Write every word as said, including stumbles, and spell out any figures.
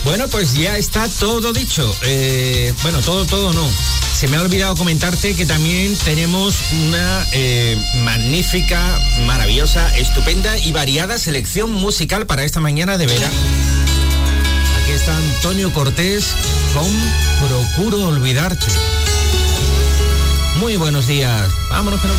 Bueno, pues ya está todo dicho. Eh, bueno, todo, todo no. Se me ha olvidado comentarte que también tenemos una eh, magnífica, maravillosa, estupenda y variada selección musical para esta mañana de verano. Aquí está Antonio Cortés con Procuro Olvidarte. Muy buenos días. Vámonos que nos